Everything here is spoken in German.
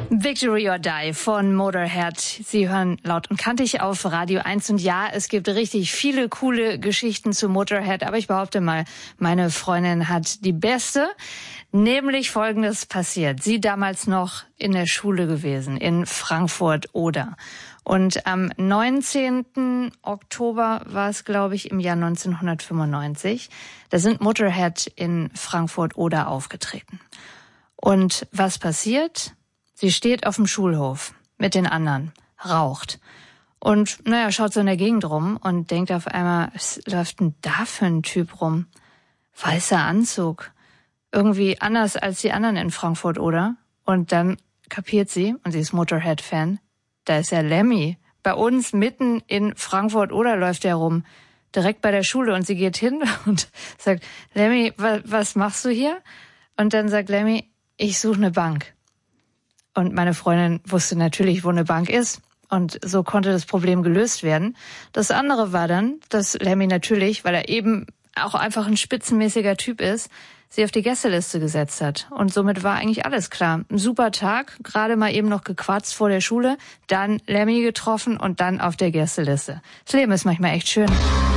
Victory or Die von Motorhead. Sie hören Laut und Kantig auf Radio 1. Und ja, es gibt richtig viele coole Geschichten zu Motorhead, aber ich behaupte mal, meine Freundin hat die beste. Nämlich Folgendes passiert. Sie damals noch in der Schule gewesen, in Frankfurt-Oder. Und am 19. Oktober war es, glaube ich, im Jahr 1995. Da sind Motorhead in Frankfurt-Oder aufgetreten. Und was passiert? Sie steht auf dem Schulhof mit den anderen, raucht und schaut so in der Gegend rum und denkt auf einmal, was läuft denn da für ein Typ rum? Weißer Anzug, irgendwie anders als die anderen in Frankfurt, oder? Und dann kapiert sie, und sie ist Motorhead-Fan, da ist ja Lemmy. Bei uns mitten in Frankfurt, oder läuft der rum, direkt bei der Schule, und sie geht hin und sagt, Lemmy, was machst du hier? Und dann sagt Lemmy, ich suche eine Bank. Und meine Freundin wusste natürlich, wo eine Bank ist. Und so konnte das Problem gelöst werden. Das andere war dann, dass Lemmy natürlich, weil er eben auch einfach ein spitzenmäßiger Typ ist, sie auf die Gästeliste gesetzt hat. Und somit war eigentlich alles klar. Ein super Tag, gerade mal eben noch gequatscht vor der Schule, dann Lemmy getroffen und dann auf der Gästeliste. Das Leben ist manchmal echt schön.